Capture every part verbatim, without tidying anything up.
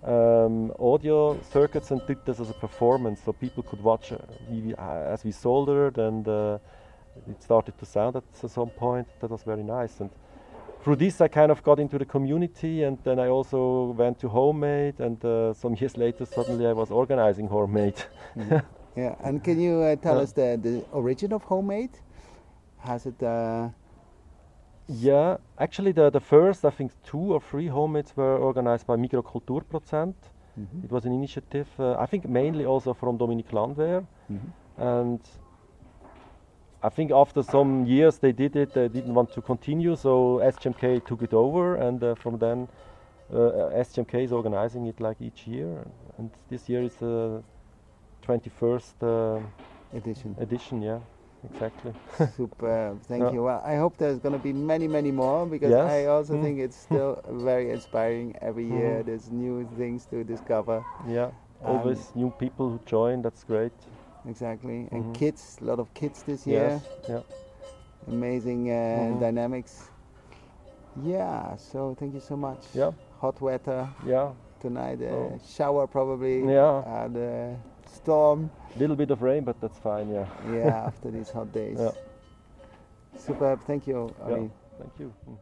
um, audio circuits and did this as a performance, so people could watch uh, we, uh, as we soldered, and uh, it started to sound at some point. That was very nice. And through this, I kind of got into the community, and then I also went to Homemade, and uh, some years later, suddenly I was organizing Homemade. Mm. Yeah, and can you uh, tell Yeah. us the, the origin of Homemade? Has it... Uh, Yeah, actually the, the first, I think, two or three Homemades were organized by Mikrokulturprozent. Mhm. It was an initiative, uh, I think mainly also from Dominique Landwehr. Mhm. And I think after some years they did it, they didn't want to continue, so S G M K took it over, and uh, from then uh, S G M K is organizing it like each year. And this year is the twenty-first uh, edition. edition, yeah, exactly. Super, thank Yeah. you. Well, I hope there's going to be many, many more, because Yes. I also Mm. think it's still very inspiring. Every year Mhm. there's new things to discover. Yeah, always new people who join, that's great. Exactly. And Mhm. kids, a lot of kids this year. Yes, yeah. Amazing uh, Mhm. dynamics. Yeah, so thank you so much. Yeah. Hot weather Yeah, tonight, uh, Oh. shower probably. Yeah. And uh, storm. little bit of rain, but that's fine, yeah. Yeah, after these hot days. Yeah. Superb, thank you, Yeah, Oli. thank you. Mm.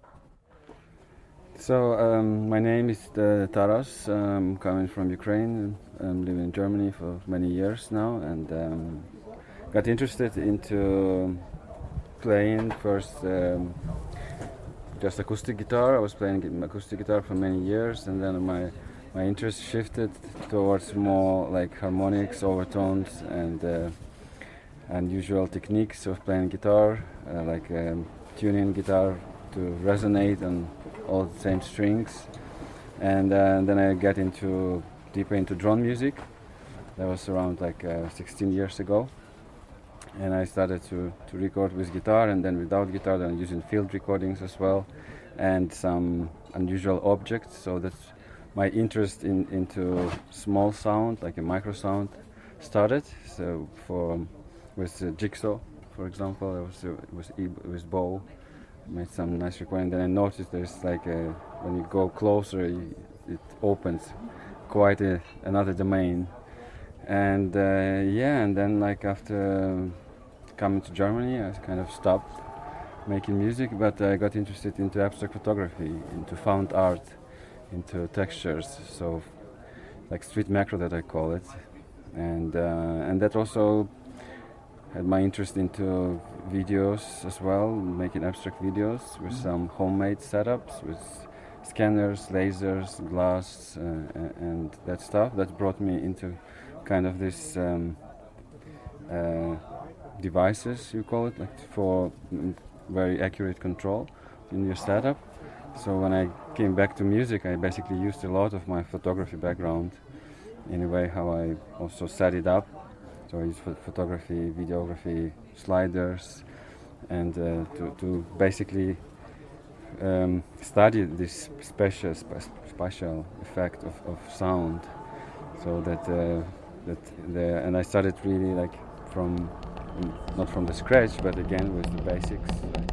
So um, my name is uh, Taras. I'm coming from Ukraine. I'm living in Germany for many years now, and um, got interested into playing first um, just acoustic guitar. I was playing acoustic guitar for many years, and then my my interest shifted towards more like harmonics, overtones, and uh, unusual techniques of playing guitar, uh, like um, tuning guitar to resonate on all the same strings. And uh, then I got into deeper into drone music. That was around like uh, sixteen years ago. And I started to, to record with guitar, and then without guitar, then using field recordings as well, and some unusual objects. So that's my interest in into small sound, like a micro sound, started. So for with uh, Jigsaw, for example, it was uh, it was e- with Bow, made some nice recording. Then I noticed there's like a, when you go closer, you, it opens quite a, another domain. And uh, yeah, and then like after coming to Germany, I kind of stopped making music, but I got interested into abstract photography, into found art, into textures, so like street macro that I call it, and uh, and that also had my interest into videos as well, making abstract videos with some homemade setups with scanners, lasers, glass, uh, and that stuff. That brought me into kind of this um, uh, devices, you call it, like for mm, very accurate control in your setup. So when I came back to music, I basically used a lot of my photography background in a way how I also set it up. So I used ph- photography, videography, sliders, and uh, to, to basically um, study this special sp- spatial effect of, of sound. So that uh, that the and I started really like from not from the scratch, but again with the basics. Like